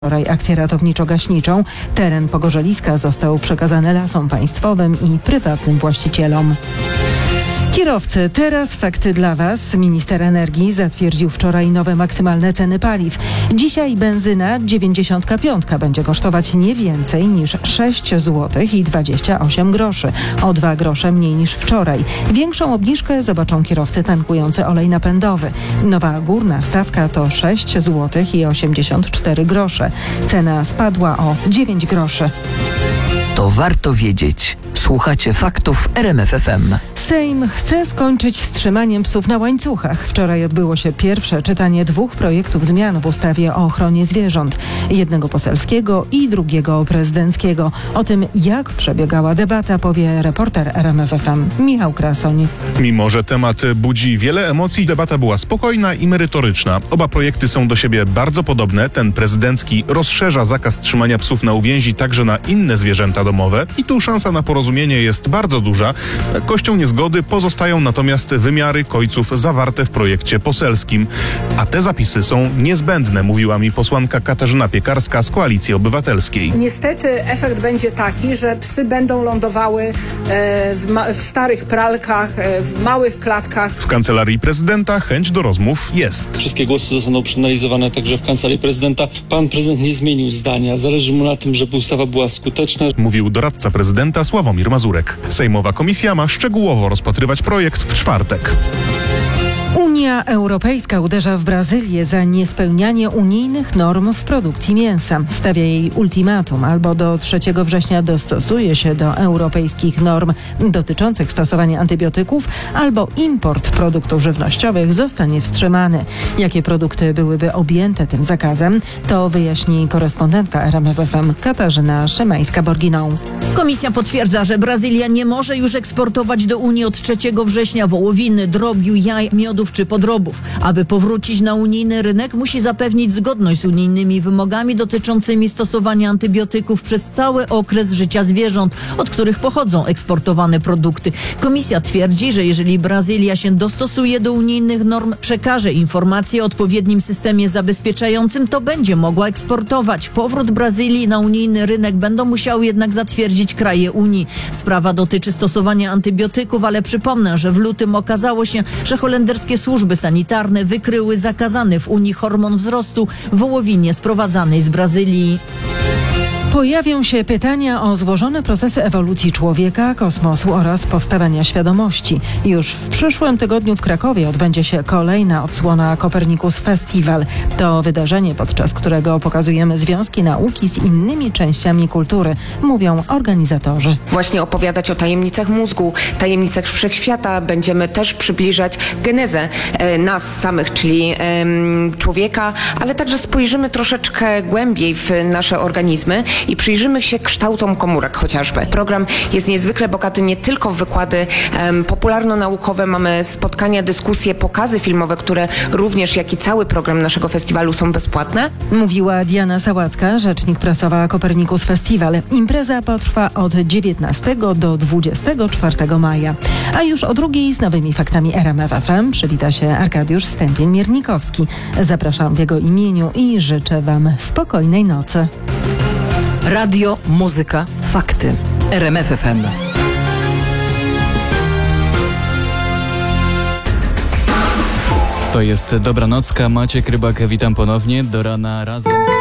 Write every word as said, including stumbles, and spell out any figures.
Wczoraj akcję ratowniczo-gaśniczą. Teren Pogorzeliska został przekazany Lasom Państwowym i prywatnym właścicielom. Kierowcy, teraz fakty dla Was. Minister energii zatwierdził wczoraj nowe maksymalne ceny paliw. Dzisiaj benzyna dziewięćdziesiątka piątka będzie kosztować nie więcej niż sześć złotych i dwadzieścia osiem groszy. O dwa grosze mniej niż wczoraj. Większą obniżkę zobaczą kierowcy tankujący olej napędowy. Nowa górna stawka to sześć złotych i osiemdziesiąt cztery grosze. Cena spadła o dziewięć groszy. To warto wiedzieć. Słuchacie faktów R M F F M. Sejm chce skończyć z trzymaniem psów na łańcuchach. Wczoraj odbyło się pierwsze czytanie dwóch projektów zmian w ustawie o ochronie zwierząt. Jednego poselskiego i drugiego prezydenckiego. O tym, jak przebiegała debata, powie reporter R M F F M Michał Krasoń. Mimo że temat budzi wiele emocji, debata była spokojna i merytoryczna. Oba projekty są do siebie bardzo podobne. Ten prezydencki rozszerza zakaz trzymania psów na uwięzi także na inne zwierzęta domowe i tu szansa na porozumienie jest bardzo duża. Kością niezgody pozostają natomiast wymiary kojców zawarte w projekcie poselskim. A te zapisy są niezbędne, mówiła mi posłanka Katarzyna Piekarska z Koalicji Obywatelskiej. Niestety efekt będzie taki, że psy będą lądowały e, w, ma- w starych pralkach, e, w małych klatkach. W Kancelarii Prezydenta chęć do rozmów jest. Wszystkie głosy zostaną przeanalizowane także w Kancelarii Prezydenta. Pan prezydent nie zmienił zdania. Zależy mu na tym, żeby ustawa była skuteczna. Mówił doradca prezydenta Sławomir Mazurek. Sejmowa komisja ma szczegółowo rozpatrywać projekt w czwartek. Unia Europejska uderza w Brazylię za niespełnianie unijnych norm w produkcji mięsa. Stawia jej ultimatum: albo do trzeciego września dostosuje się do europejskich norm dotyczących stosowania antybiotyków, albo import produktów żywnościowych zostanie wstrzymany. Jakie produkty byłyby objęte tym zakazem, to wyjaśni korespondentka R M F F M Katarzyna Szymańska-Borginą. Komisja potwierdza, że Brazylia nie może już eksportować do Unii od trzeciego września wołowiny, drobiu, jaj, miodów czy podrobów. Aby powrócić na unijny rynek, musi zapewnić zgodność z unijnymi wymogami dotyczącymi stosowania antybiotyków przez cały okres życia zwierząt, od których pochodzą eksportowane produkty. Komisja twierdzi, że jeżeli Brazylia się dostosuje do unijnych norm, przekaże informacje o odpowiednim systemie zabezpieczającym, to będzie mogła eksportować. Powrót Brazylii na unijny rynek będą musiały jednak zatwierdzić kraje Unii. Sprawa dotyczy stosowania antybiotyków, ale przypomnę, że w lutym okazało się, że holenderskie służby sanitarne wykryły zakazany w Unii hormon wzrostu w wołowinie sprowadzanej z Brazylii. Pojawią się pytania o złożone procesy ewolucji człowieka, kosmosu oraz powstawania świadomości. Już w przyszłym tygodniu w Krakowie odbędzie się kolejna odsłona Copernicus Festival. To wydarzenie, podczas którego pokazujemy związki nauki z innymi częściami kultury, mówią organizatorzy. Właśnie opowiadać o tajemnicach mózgu, tajemnicach wszechświata. Będziemy też przybliżać genezę e, nas samych, czyli e, człowieka, ale także spojrzymy troszeczkę głębiej w nasze organizmy i przyjrzymy się kształtom komórek chociażby. Program jest niezwykle bogaty nie tylko w wykłady um, popularno-naukowe, mamy spotkania, dyskusje, pokazy filmowe, które również, jak i cały program naszego festiwalu są bezpłatne. Mówiła Diana Sałacka, rzecznik prasowa Copernicus Festival. Impreza potrwa od dziewiętnastego do dwudziestego czwartego maja. A już o drugiej z nowymi faktami R M F F M przywita się Arkadiusz Stępień-Miernikowski. Zapraszam w jego imieniu i życzę Wam spokojnej nocy. Radio, muzyka, fakty. R M F F M. To jest Dobranocka. Maciek Rybak, witam ponownie. Do rana razem.